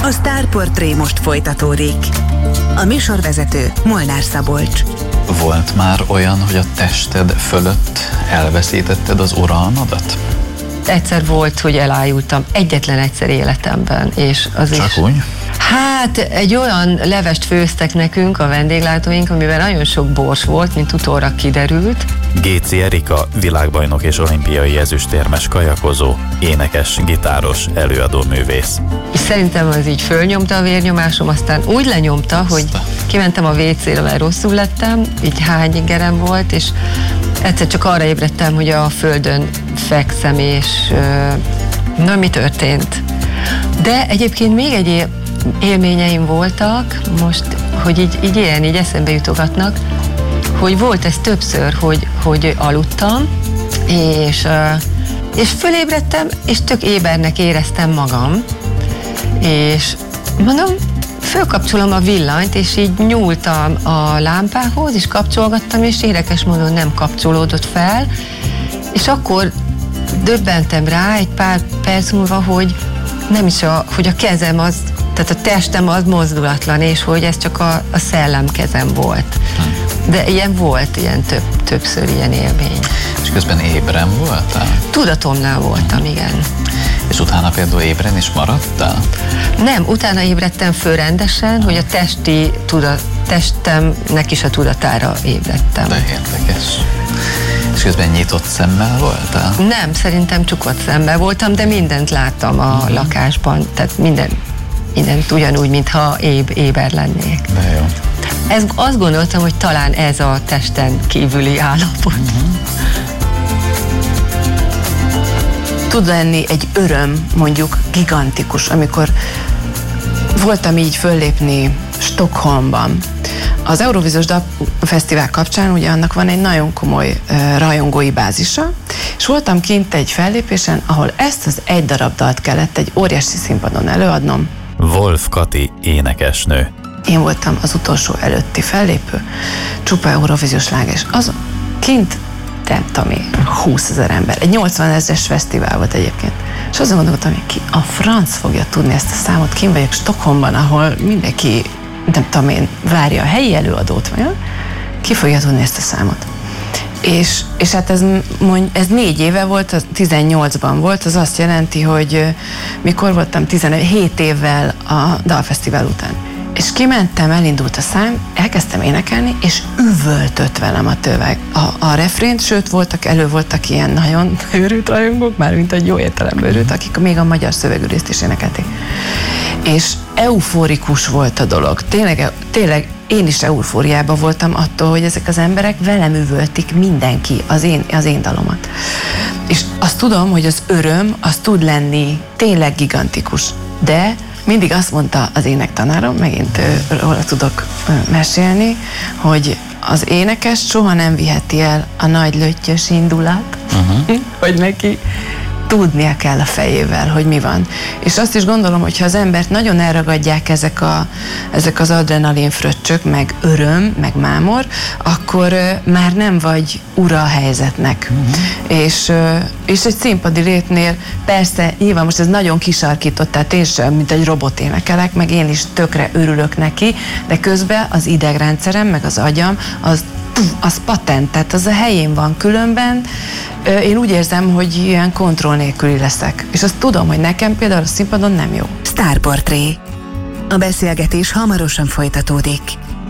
A Sztárportré most folytatódik. A műsorvezető Molnár Szabolcs. Volt már olyan, hogy a tested fölött elveszítetted az uralmadat? Egyszer volt, hogy elájultam, egyetlen egyszer életemben, és az Csak is... úgy? Hát egy olyan levest főztek nekünk a vendéglátóink, amiben nagyon sok bors volt, mint utólag kiderült. Géci Erika, világbajnok és olimpiai ezüstérmes kajakozó, énekes, gitáros, előadóművész. És szerintem az így fölnyomta a vérnyomásom, aztán úgy lenyomta, hogy kimentem a WC-re, mert rosszul lettem, így hány ingerem volt, és egyszer csak arra ébredtem, hogy a földön fekszem, és na, mi történt? De egyébként még egy élményeim voltak, most, hogy így eszembe jutogatnak, hogy volt ez többször, hogy aludtam, és fölébredtem, és tök ébernek éreztem magam, és mondom, fölkapcsolom a villanyt, és így nyúltam a lámpához, és kapcsolgattam, és érdekes módon nem kapcsolódott fel, és akkor döbbentem rá egy pár perc múlva, hogy nem is hogy a kezem az, tehát a testem az mozdulatlan, és hogy ez csak a szellemkezem volt. De ilyen volt, többször ilyen élmény. És közben ébren voltál? Tudatomnál voltam, igen. És utána például ébren is maradtál? Nem, utána ébredtem föl rendesen, hogy a testemnek is a tudatára ébredtem. De érdekes. És közben nyitott szemmel voltál? Nem, szerintem csukott szemmel voltam, de mindent láttam a lakásban, tehát mindent ugyanúgy, mintha éber lennék. De jó. Azt gondoltam, hogy talán ez a testen kívüli állapot. Tud lenni egy öröm, mondjuk gigantikus, amikor voltam így föllépni Stockholmban. Az Eurovíziós Dalfesztivál kapcsán ugye annak van egy nagyon komoly rajongói bázisa, és voltam kint egy fellépésen, ahol ezt az egy darab dalt kellett egy óriási színpadon előadnom. Wolf Kati, énekesnő. Én voltam az utolsó előtti fellépő, csupa Eurovíziós sláger, és azon kint, nem tudom, 20 000 ember. Egy 80 000-es fesztivál volt egyébként. És azon gondoltam, hogy ki a franc fogja tudni ezt a számot. Kint vagyok Stockholmban, ahol mindenki, nem tudom én, várja a helyi előadót, vagy ki fogja tudni ezt a számot. És hát ez 4 éve volt, 18-ban volt, az azt jelenti, hogy mikor voltam 7 évvel a Dalfesztivál után. És kimentem, elindult a szám, elkezdtem énekelni, és üvöltött velem a töveg. A refrént, sőt, voltak ilyen nagyon őrült rajongók, már mint egy jó értelemben őrült, akik még a magyar szövegű részt is énekelték. És euforikus volt a dolog. Tényleg én is eufóriában voltam attól, hogy ezek az emberek velem üvöltik mindenki az én dalomat. És azt tudom, hogy az öröm, az tud lenni tényleg gigantikus. De mindig azt mondta az énektanárom, megint róla tudok mesélni, hogy az énekes soha nem viheti el a nagy löttyös indulat, hogy neki tudnia kell a fejével, hogy mi van. És azt is gondolom, hogy ha az embert nagyon elragadják ezek az adrenalin fröccsök, meg öröm, meg mámor, akkor már nem vagy ura a helyzetnek. És egy színpadi létnél persze, nyilván most ez nagyon kisarkított, tehát én sem, mint egy robot énekelek, meg én is tökre örülök neki, de közben az idegrendszerem, meg az agyam, az patent, tehát az a helyén van, különben én úgy érzem, hogy ilyen kontroll nélküli leszek. És azt tudom, hogy nekem például a színpadon nem jó. Sztárportré. A beszélgetés hamarosan folytatódik.